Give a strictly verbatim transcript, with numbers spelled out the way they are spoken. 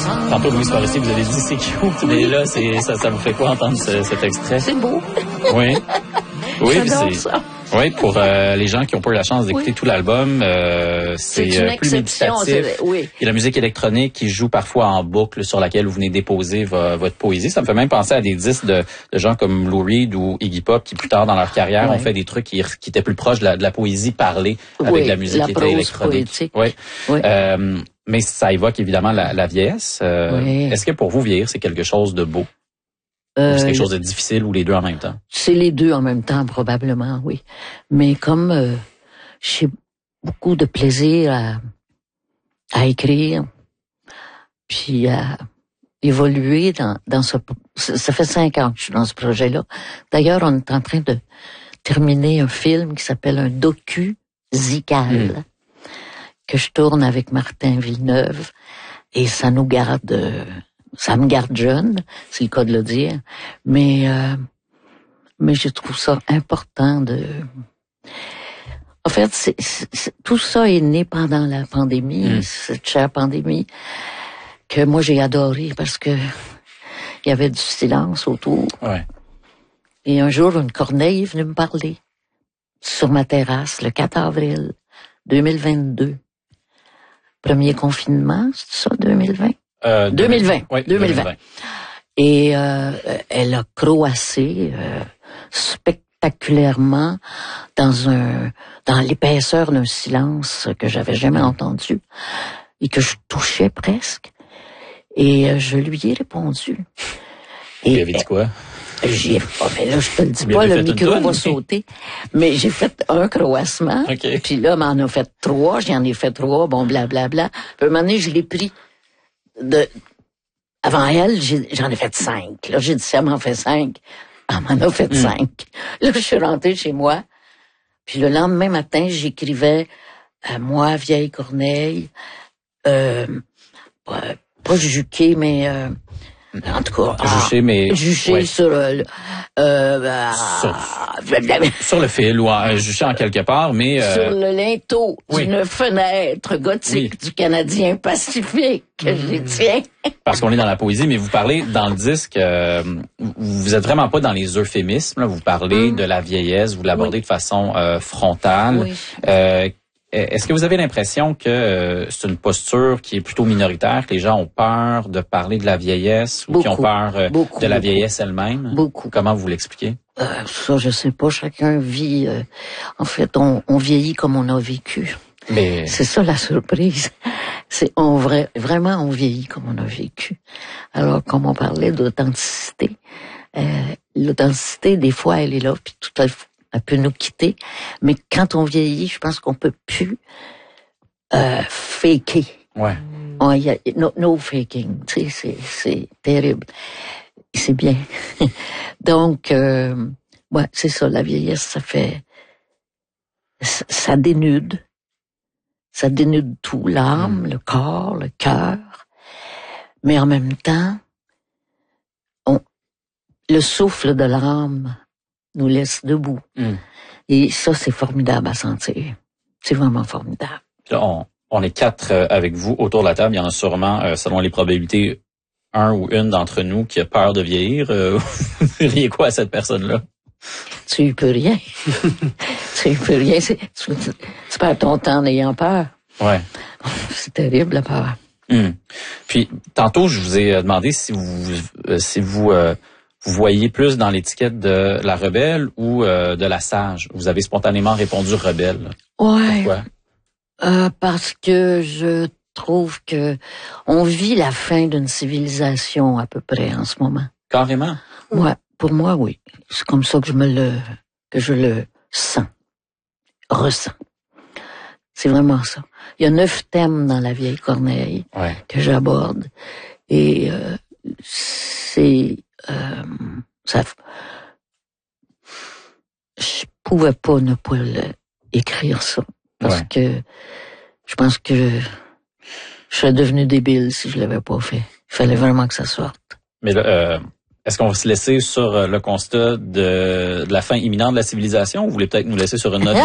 Tantôt, Louise Forestier, vous avez dit c'est cute, mais là, c'est, ça, ça vous fait quoi entendre ce, cet extrait? C'est beau. Oui. Oui, J'adore c'est, ça. oui, pour euh, les gens qui n'ont pas eu la chance d'écouter Oui. tout l'album, euh, c'est, C'est une euh, plus exception, méditatif. c'est- oui. Il y a la musique électronique qui joue parfois en boucle sur laquelle vous venez déposer vo- votre poésie. Ça me fait même penser à des disques de, de gens comme Lou Reed ou Iggy Pop qui, plus tard dans leur carrière, Ouais. ont fait des trucs qui, qui étaient plus proches de la, de la poésie parlée avec Oui, la musique la qui était prose électronique. poétique. Oui. Oui. Euh, mais ça évoque évidemment la, la vieillesse. Euh, Oui. Est-ce que pour vous, vieillir, c'est quelque chose de beau? Euh, Ou c'est quelque chose de difficile ou les deux en même temps? C'est les deux en même temps, probablement, oui. Mais comme euh, j'ai beaucoup de plaisir à, à écrire, puis à évoluer dans, dans ce... Ça fait cinq ans que je suis dans ce projet-là. D'ailleurs, on est en train de terminer un film qui s'appelle un docu-zical, Mm. que je tourne avec Martin Villeneuve, et ça nous garde... euh, ça me garde jeune, c'est le cas de le dire, mais euh, mais je trouve ça important de... En fait, c'est, c'est, c'est- tout ça est né pendant la pandémie, Mm. cette chère pandémie, que moi j'ai adoré parce que il y avait du silence autour. Ouais. Et un jour, une corneille est venue me parler sur ma terrasse le quatre avril deux mille vingt-deux. Premier confinement, c'est ça, deux mille vingt? Euh, deux mille vingt. Oui, deux mille vingt. Et euh, elle a croassé euh, spectaculairement dans un dans l'épaisseur d'un silence que j'avais jamais entendu et que je touchais presque. Et euh, je lui ai répondu. Et avez dit quoi? J'ai oh, mais là je te le dis Vous pas, lui avez le fait une micro tonne? va sauter. Mais j'ai fait un croassement. OK. Puis là, m'en a fait trois, j'en ai fait trois, bon blablabla. Puis à un moment donné, je l'ai pris de avant elle, j'ai- j'en ai fait cinq. Là, j'ai dit, si elle m'en fait cinq, elle m'en a fait Mm. cinq. Là, je suis rentrée chez moi. Puis le lendemain matin, j'écrivais à moi, vieille Corneille, euh, pas, pas juqué, mais euh, en tout cas, Juché, mais... juché ouais. sur le... Euh, Sur- ah, Sur le fil ou en, juché en quelque part, mais... euh, sur le linteau oui. d'une fenêtre gothique Oui. du Canadien Pacifique, que j'y tiens. parce qu'on est dans la poésie, mais vous parlez dans le disque, euh, vous êtes vraiment pas dans les euphémismes, là, vous parlez Mm. de la vieillesse, vous l'abordez Oui. de façon euh, frontale. Oui. Euh, est-ce que vous avez l'impression que euh, c'est une posture qui est plutôt minoritaire, que les gens ont peur de parler de la vieillesse ou qui ont Beaucoup. peur euh, Beaucoup, de la beaucoup. vieillesse elle-même? Beaucoup. Comment vous l'expliquez? Euh, ça, je sais pas. Chacun vit. euh, en fait, on, on vieillit comme on a vécu. Mais C'est ça la surprise. C'est on vrai, vraiment on vieillit comme on a vécu. Alors, comme on parlait d'authenticité, euh, l'authenticité des fois elle est là, puis tout à fait, elle peut nous quitter. Mais quand on vieillit, je pense qu'on peut plus euh, faker. ouais. On, y a, no, no faking. Tu sais, c'est c'est terrible. C'est bien. Donc, euh, ouais, c'est ça, la vieillesse, ça fait... Ça, ça dénude. Ça dénude tout, l'âme, Mm. le corps, le cœur. Mais en même temps, on, le souffle de l'âme nous laisse debout. Mm. Et ça, c'est formidable à sentir. C'est vraiment formidable. Puis là, on, on est quatre euh, avec vous autour de la table. Il y en a sûrement, euh, selon les probabilités, un ou une d'entre nous qui a peur de vieillir. Euh, vous diriez quoi à cette personne-là? Tu y peux rien. Tu y peux rien. C'est, tu, tu perds ton temps en ayant peur. Ouais. C'est terrible, la peur. Hum. Puis tantôt, je vous ai euh, demandé si vous euh, si vous euh, vous voyez plus dans l'étiquette de la rebelle ou euh, de la sage. Vous avez spontanément répondu rebelle. Ouais. Pourquoi? Euh, parce que je trouve que on vit la fin d'une civilisation à peu près en ce moment. Carrément. Ouais, pour moi, oui. C'est comme ça que je me le, que je le sens, ressens. C'est vraiment ça. Il y a neuf thèmes dans la vieille Corneille Ouais. que j'aborde et euh, c'est euh, ça. Je pouvais pas ne pas le, écrire ça parce Ouais. que je pense que je, je serais devenu débile si je l'avais pas fait. Il fallait vraiment que ça sorte. Mais là, euh, est-ce qu'on va se laisser sur euh, le constat de, de la fin imminente de la civilisation ou vous voulez peut-être nous laisser sur une note